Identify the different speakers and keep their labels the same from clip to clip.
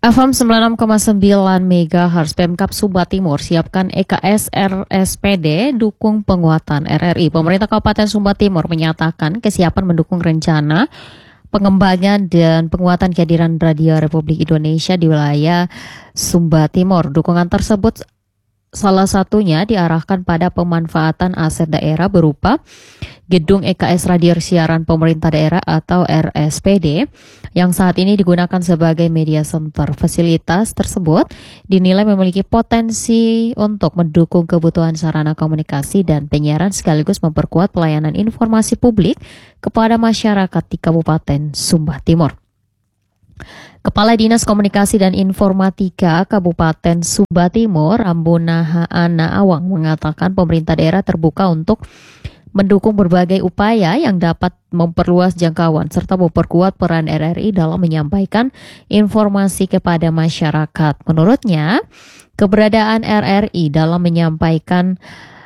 Speaker 1: FM 96,9 MHz Pemkab Sumba Timur siapkan EKS RSPD dukung penguatan RRI. Pemerintah Kabupaten Sumba Timur menyatakan kesiapan mendukung rencana pengembangan dan penguatan kehadiran Radio Republik Indonesia di wilayah Sumba Timur. Dukungan tersebut salah satunya diarahkan pada pemanfaatan aset daerah berupa Gedung EKS Radio Siaran Pemerintah Daerah atau RSPD yang saat ini digunakan sebagai media center. Fasilitas tersebut dinilai memiliki potensi untuk mendukung kebutuhan sarana komunikasi dan penyiaran sekaligus memperkuat pelayanan informasi publik kepada masyarakat di Kabupaten Sumba Timur. Kepala Dinas Komunikasi dan Informatika Kabupaten Sumba Timur, Rambunaha Ana Awang, mengatakan pemerintah daerah terbuka untuk mendukung berbagai upaya yang dapat memperluas jangkauan serta memperkuat peran RRI dalam menyampaikan informasi kepada masyarakat. Menurutnya, keberadaan RRI dalam menyampaikan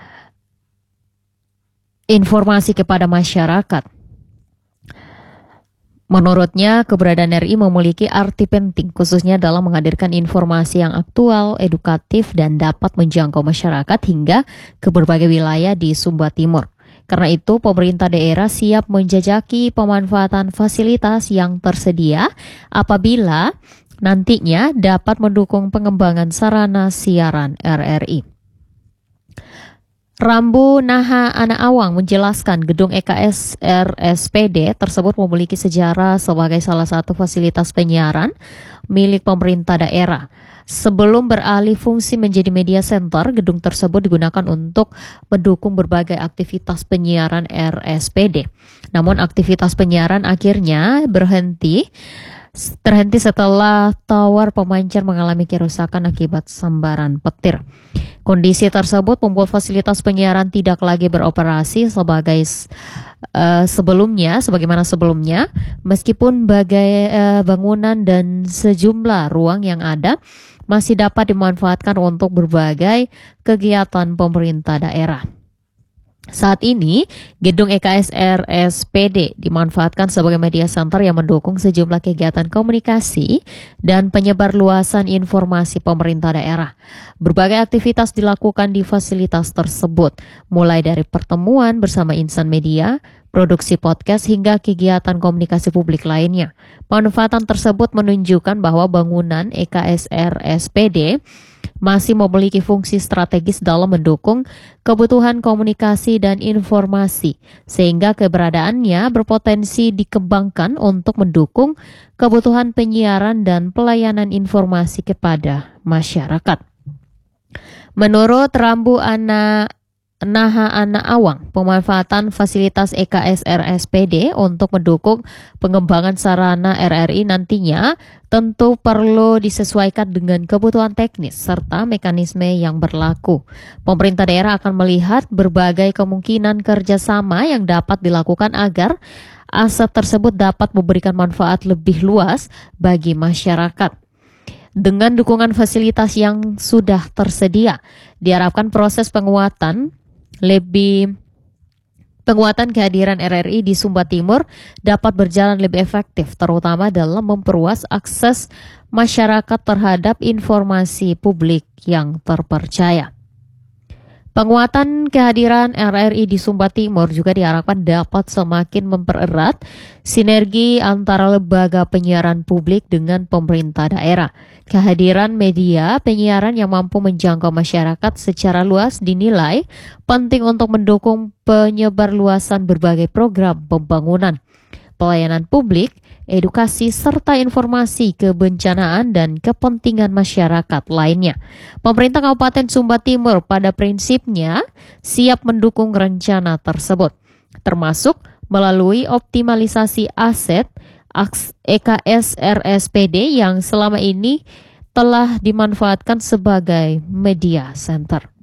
Speaker 1: informasi kepada masyarakat, menurutnya, keberadaan RI memiliki arti penting, khususnya dalam menghadirkan informasi yang aktual, edukatif, dan dapat menjangkau masyarakat hingga ke berbagai wilayah di Sumba Timur. Karena itu, pemerintah daerah siap menjajaki pemanfaatan fasilitas yang tersedia apabila nantinya dapat mendukung pengembangan sarana siaran RRI. Rambunaha Ana Awang menjelaskan gedung EKS RSPD tersebut memiliki sejarah sebagai salah satu fasilitas penyiaran milik pemerintah daerah. Sebelum beralih fungsi menjadi media center, gedung tersebut digunakan untuk mendukung berbagai aktivitas penyiaran RSPD. Namun aktivitas penyiaran akhirnya terhenti setelah tower pemancar mengalami kerusakan akibat sambaran petir. Kondisi tersebut membuat fasilitas penyiaran tidak lagi beroperasi sebagaimana sebelumnya, meskipun bangunan dan sejumlah ruang yang ada masih dapat dimanfaatkan untuk berbagai kegiatan pemerintah daerah. Saat ini, gedung EKS RSPD dimanfaatkan sebagai media center yang mendukung sejumlah kegiatan komunikasi dan penyebarluasan informasi pemerintah daerah. Berbagai aktivitas dilakukan di fasilitas tersebut, mulai dari pertemuan bersama insan media, produksi podcast, hingga kegiatan komunikasi publik lainnya. Pemanfaatan tersebut menunjukkan bahwa bangunan EKS RSPD masih memiliki fungsi strategis dalam mendukung kebutuhan komunikasi dan informasi, sehingga keberadaannya berpotensi dikembangkan untuk mendukung kebutuhan penyiaran dan pelayanan informasi kepada masyarakat. Menurut Naha Ana Awang, pemanfaatan fasilitas EKS RSPD untuk mendukung pengembangan sarana RRI nantinya tentu perlu disesuaikan dengan kebutuhan teknis serta mekanisme yang berlaku. Pemerintah daerah akan melihat berbagai kemungkinan kerjasama yang dapat dilakukan agar aset tersebut dapat memberikan manfaat lebih luas bagi masyarakat. Dengan dukungan fasilitas yang sudah tersedia, diharapkan proses penguatan kehadiran RRI di Sumba Timur dapat berjalan lebih efektif, terutama dalam memperluas akses masyarakat terhadap informasi publik yang terpercaya. Penguatan kehadiran RRI di Sumba Timur juga diharapkan dapat semakin mempererat sinergi antara lembaga penyiaran publik dengan pemerintah daerah. Kehadiran media penyiaran yang mampu menjangkau masyarakat secara luas dinilai penting untuk mendukung penyebarluasan berbagai program pembangunan, pelayanan publik, edukasi, serta informasi kebencanaan dan kepentingan masyarakat lainnya. Pemerintah Kabupaten Sumba Timur pada prinsipnya siap mendukung rencana tersebut, termasuk melalui optimalisasi aset EKS RSPD yang selama ini telah dimanfaatkan sebagai media center.